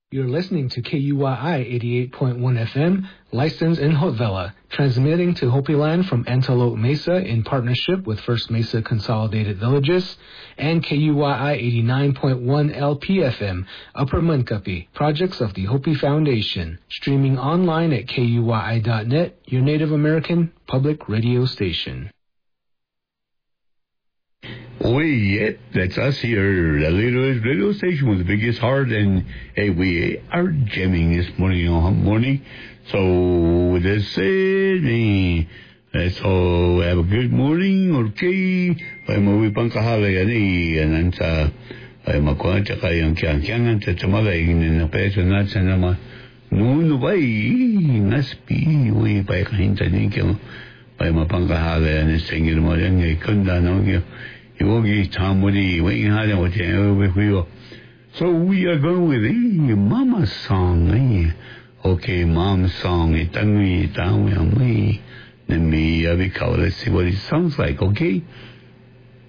You're listening to KUYI 88.1 FM, licensed in Haute-Villa, transmitting to Hopi Land from Antelope Mesa in partnership with First Mesa Consolidated Villages, and KUYI 89.1 LPFM, Upper Munkapi, projects of the Hopi Foundation, streaming online at KUYI.net, your Native American public radio station. We, that's us here, the latest radio station with the biggest heart, and hey, we are jamming this morning. So, with that said, let's all have a good morning, okay? Ay mawipangkahala yan and sa ay makwanta kayang kiyang-kiyangan sa tsamagay na peso natin naman. Nuno ba naspi, uy, pa kahinta din kayo. Ay mapangkahala yan, singil mo yan, kunda na kayo. Yogi Tamudi, waiting hard on what you. So we are going with a mama song, Okay, mom song, Itangui, Tawi, me. Then me, let's see what it sounds like, okay?